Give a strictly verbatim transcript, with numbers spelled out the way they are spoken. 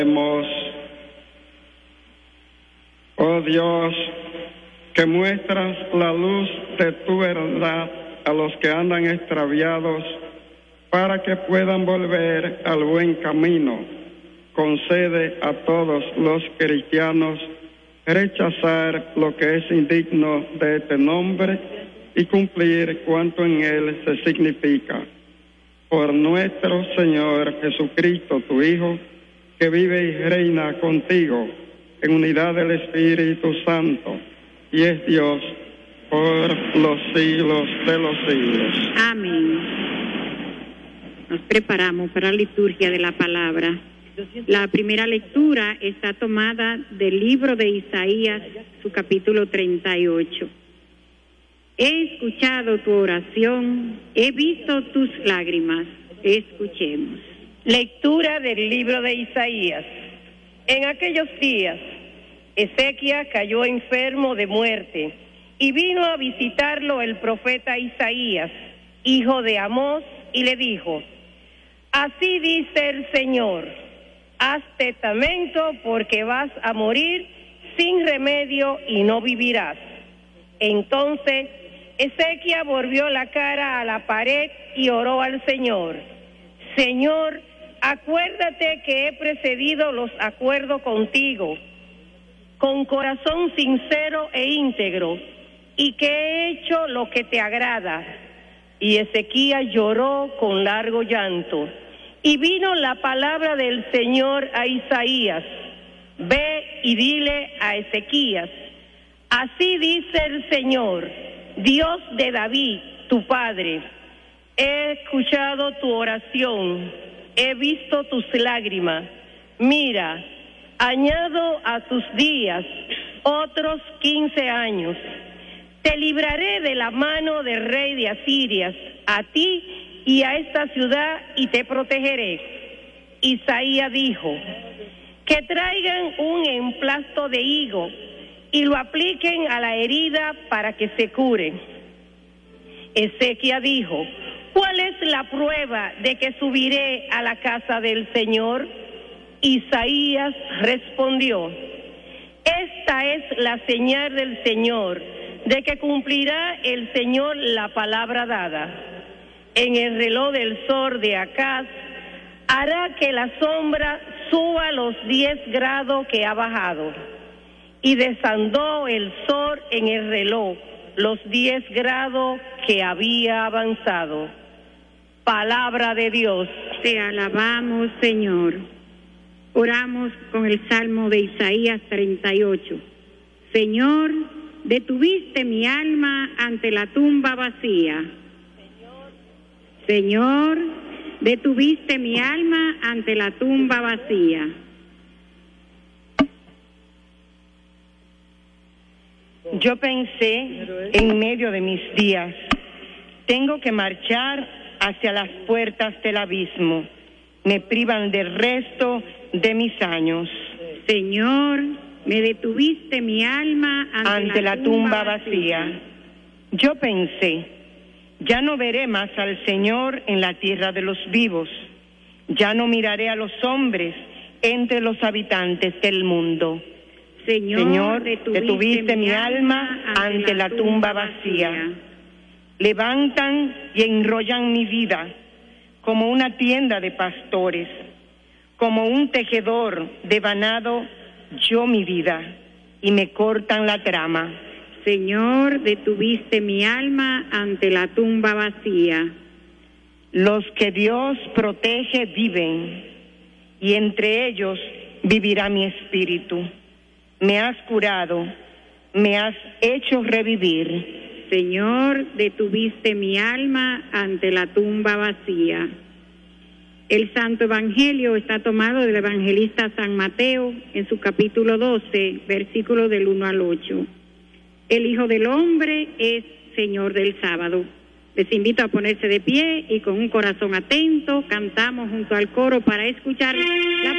Oh Dios, que muestras la luz de tu verdad a los que andan extraviados para que puedan volver al buen camino, concede a todos los cristianos rechazar lo que es indigno de este nombre y cumplir cuanto en él se significa. Por nuestro Señor Jesucristo, tu Hijo, que vive y reina contigo en unidad del Espíritu Santo, y es Dios por los siglos de los siglos. Amén. Nos preparamos para la liturgia de la palabra. La primera lectura está tomada del libro de Isaías, su capítulo treinta y ocho. He escuchado tu oración, he visto tus lágrimas. Escuchemos. Lectura del libro de Isaías. En aquellos días, Ezequías cayó enfermo de muerte, y vino a visitarlo el profeta Isaías, hijo de Amós, y le dijo: Así dice el Señor, haz testamento porque vas a morir sin remedio y no vivirás. Entonces Ezequías volvió la cara a la pared y oró al Señor: Señor, acuérdate que he precedido los acuerdos contigo, con corazón sincero e íntegro, y que he hecho lo que te agrada. Y Ezequías lloró con largo llanto. Y vino la palabra del Señor a Isaías: Ve y dile a Ezequías, así dice el Señor, Dios de David, tu padre, he escuchado tu oración, he visto tus lágrimas. Mira, añado a tus días otros quince años. Te libraré de la mano del rey de Asiria, a ti y a esta ciudad, y te protegeré. Isaías dijo: que traigan un emplasto de higo y lo apliquen a la herida para que se cure. Ezequías dijo: ¿cuál es la prueba de que subiré a la casa del Señor? Isaías respondió: esta es la señal del Señor, de que cumplirá el Señor la palabra dada. En el reloj del sol de Acaz hará que la sombra suba los diez grados que ha bajado. Y desandó el sol en el reloj los diez grados que había avanzado. Palabra de Dios. Te alabamos, Señor. Oramos con el Salmo de Isaías treinta y ocho. Señor, detuviste mi alma ante la tumba vacía. Señor, detuviste mi alma ante la tumba vacía. Yo pensé en medio de mis días, tengo que marchar hacia las puertas del abismo. Me privan del resto de mis años. Señor, me detuviste mi alma ante, ante la, la tumba vacía. vacía. Yo pensé, ya no veré más al Señor en la tierra de los vivos. Ya no miraré a los hombres entre los habitantes del mundo. Señor, Señor detuviste, detuviste mi alma ante, ante la, la tumba vacía. vacía. Levantan y enrollan mi vida como una tienda de pastores, como un tejedor de ganado yo mi vida, y me cortan la trama. Señor, detuviste mi alma ante la tumba vacía. Los que Dios protege viven, y entre ellos vivirá mi espíritu. Me has curado, me has hecho revivir. Señor, detuviste mi alma ante la tumba vacía. El Santo Evangelio está tomado del evangelista San Mateo en su capítulo doce, versículos del uno al ocho. El Hijo del Hombre es Señor del sábado. Les invito a ponerse de pie y con un corazón atento cantamos junto al coro para escuchar la